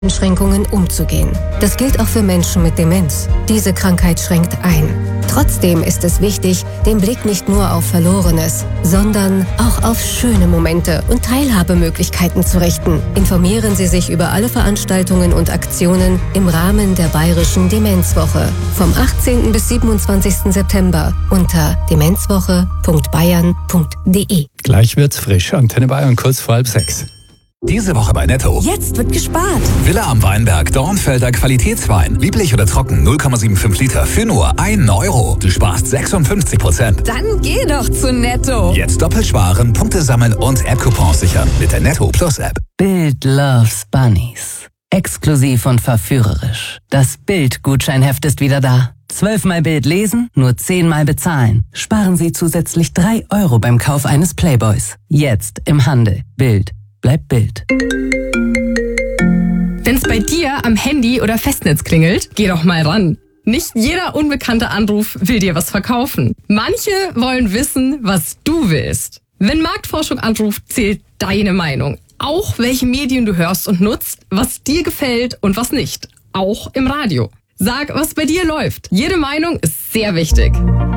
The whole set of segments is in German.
Einschränkungen umzugehen. Das gilt auch für Menschen mit Demenz. Diese Krankheit schränkt ein. Trotzdem ist es wichtig, den Blick nicht nur auf Verlorenes, sondern auch auf schöne Momente und Teilhabemöglichkeiten zu richten. Informieren Sie sich über alle Veranstaltungen und Aktionen im Rahmen der Bayerischen Demenzwoche vom 18. bis 27. September unter demenzwoche.bayern.de. Gleich wird's frisch. Antenne Bayern kurz vor 5:30. Diese Woche bei Netto. Jetzt wird gespart. Villa am Weinberg, Dornfelder Qualitätswein. Lieblich oder trocken, 0,75 Liter für nur 1 Euro. Du sparst 56%. Dann geh doch zu Netto. Jetzt doppelt sparen, Punkte sammeln und App-Coupons sichern mit der Netto Plus App. Bild loves Bunnies. Exklusiv und verführerisch. Das Bild-Gutscheinheft ist wieder da. 12-mal Bild lesen, nur 10-mal bezahlen. Sparen Sie zusätzlich 3 Euro beim Kauf eines Playboys. Jetzt im Handel. Bild. Bleibt Bild. Wenn's bei dir am Handy oder Festnetz klingelt, geh doch mal ran. Nicht jeder unbekannte Anruf will dir was verkaufen. Manche wollen wissen, was du willst. Wenn Marktforschung anruft, zählt deine Meinung. Auch welche Medien du hörst und nutzt, was dir gefällt und was nicht. Auch im Radio. Sag, was bei dir läuft. Jede Meinung ist sehr wichtig.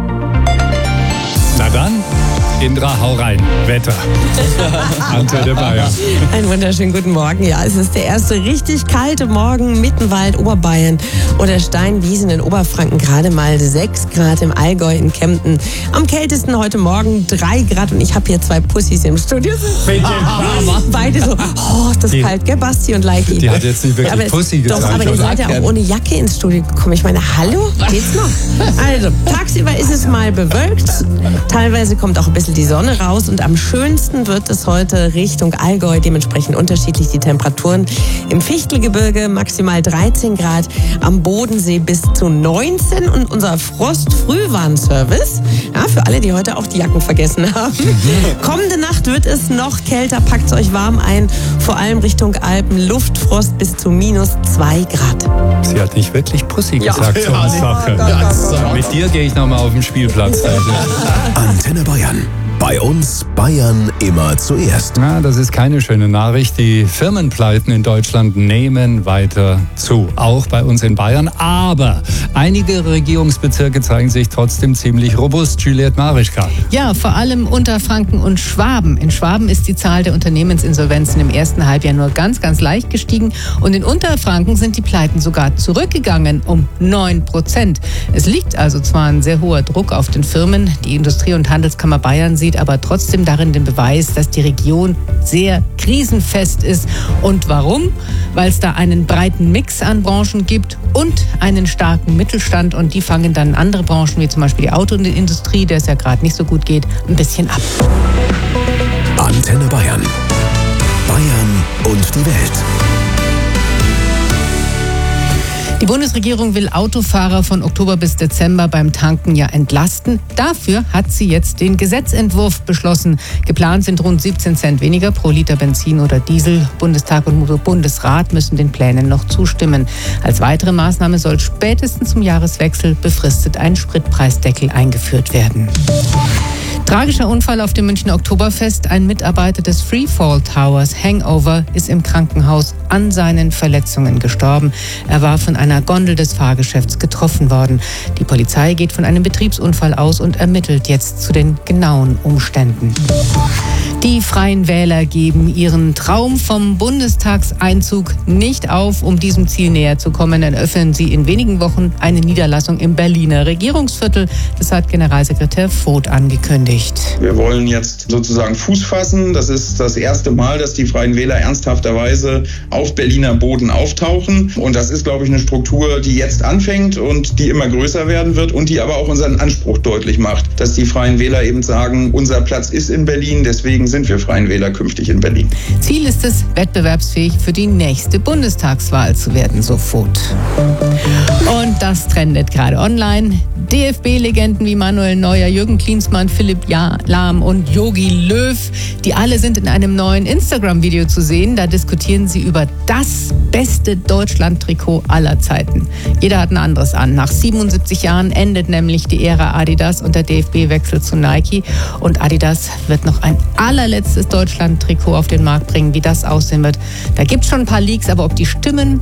Na dann, Indra, hau rein. Wetter. Antenne Bayern. Einen wunderschönen guten Morgen. Ja, es ist der erste richtig kalte Morgen. Mittenwald, Oberbayern oder Steinwiesen in Oberfranken. Gerade mal 6 Grad im Allgäu, in Kempten. Am kältesten heute Morgen 3 Grad. Und ich habe hier 2 Pussys im Studio. Beide so, oh, ist das kalt, gell, Basti und Leiki? Die hat jetzt nicht wirklich Pussy gesagt. Doch, aber ihr seid ja auch ohne Jacke ins Studio gekommen. Ich meine, hallo? Geht's noch? Also, tagsüber ist es mal bewölkt. Teilweise kommt auch ein bisschen die Sonne raus und am schönsten wird es heute Richtung Allgäu, dementsprechend unterschiedlich die Temperaturen. Im Fichtelgebirge maximal 13 Grad, am Bodensee bis zu 19 und unser Frostfrühwarnservice, ja, für alle, die heute auch die Jacken vergessen haben. Kommende Nacht wird es noch kälter, packt euch warm ein, vor allem Richtung Alpen, Luftfrost bis zu -2 Grad. Sie hat nicht wirklich Pussy gesagt, so eine Sache. Mit dir gehe ich nochmal auf den Spielplatz. Antenne Bayern. Bei uns Bayern immer zuerst. Na, das ist keine schöne Nachricht. Die Firmenpleiten in Deutschland nehmen weiter zu. Auch bei uns in Bayern. Aber einige Regierungsbezirke zeigen sich trotzdem ziemlich robust. Juliette Marischka. Ja, vor allem Unterfranken und Schwaben. In Schwaben ist die Zahl der Unternehmensinsolvenzen im ersten Halbjahr nur ganz, ganz leicht gestiegen. Und in Unterfranken sind die Pleiten sogar zurückgegangen um 9%. Es liegt also zwar ein sehr hoher Druck auf den Firmen. Die Industrie- und Handelskammer Bayern sieht aber trotzdem darin den Beweis, dass die Region sehr krisenfest ist. Und warum? Weil es da einen breiten Mix an Branchen gibt und einen starken Mittelstand. Und die fangen dann andere Branchen, wie zum Beispiel die Autoindustrie, der es ja gerade nicht so gut geht, ein bisschen ab. Antenne Bayern. Bayern und die Welt. Die Bundesregierung will Autofahrer von Oktober bis Dezember beim Tanken ja entlasten. Dafür hat sie jetzt den Gesetzentwurf beschlossen. Geplant sind rund 17 Cent weniger pro Liter Benzin oder Diesel. Bundestag und Bundesrat müssen den Plänen noch zustimmen. Als weitere Maßnahme soll spätestens zum Jahreswechsel befristet ein Spritpreisdeckel eingeführt werden. Tragischer Unfall auf dem Münchner Oktoberfest. Ein Mitarbeiter des Freefall Towers Hangover ist im Krankenhaus an seinen Verletzungen gestorben. Er war von einer Gondel des Fahrgeschäfts getroffen worden. Die Polizei geht von einem Betriebsunfall aus und ermittelt jetzt zu den genauen Umständen. Die Freien Wähler geben ihren Traum vom Bundestagseinzug nicht auf. Um diesem Ziel näher zu kommen, eröffnen sie in wenigen Wochen eine Niederlassung im Berliner Regierungsviertel. Das hat Generalsekretär Voth angekündigt. Wir wollen jetzt sozusagen Fuß fassen. Das ist das erste Mal, dass die Freien Wähler ernsthafterweise auf Berliner Boden auftauchen. Und das ist, glaube ich, eine Struktur, die jetzt anfängt und die immer größer werden wird und die aber auch unseren Anspruch deutlich macht, dass die Freien Wähler eben sagen, unser Platz ist in Berlin, deswegen sind wir Freien Wähler künftig in Berlin. Ziel ist es, wettbewerbsfähig für die nächste Bundestagswahl zu werden, so Voth. Und das trendet gerade online. DFB-Legenden wie Manuel Neuer, Jürgen Klinsmann, Philipp Lahm und Jogi Löw, die alle sind in einem neuen Instagram-Video zu sehen. Da diskutieren sie über das beste Deutschland-Trikot aller Zeiten. Jeder hat ein anderes an. Nach 77 Jahren endet nämlich die Ära Adidas und der DFB wechselt zu Nike. Und Adidas wird noch ein allerletztes Deutschland-Trikot auf den Markt bringen. Wie das aussehen wird, da gibt es schon ein paar Leaks, aber ob die stimmen,